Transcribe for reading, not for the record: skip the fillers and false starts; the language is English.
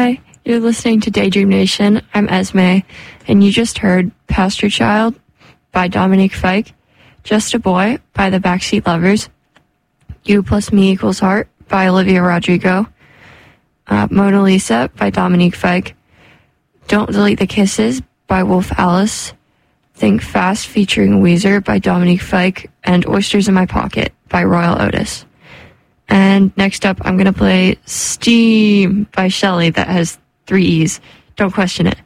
Hi, you're listening to Daydream Nation. I'm Esme, and you just heard Pastor Child by Dominique Fike, Just a Boy by the Backseat Lovers, You Plus Me Equals Heart by Olivia Rodrigo, Mona Lisa by Dominique Fike, Don't Delete the Kisses by Wolf Alice, Think Fast featuring Weezer by Dominique Fike, and Oysters in My Pocket by Royal Otis. And next up, I'm going to play Steam by Shelley. That has 3 E's. Don't question it.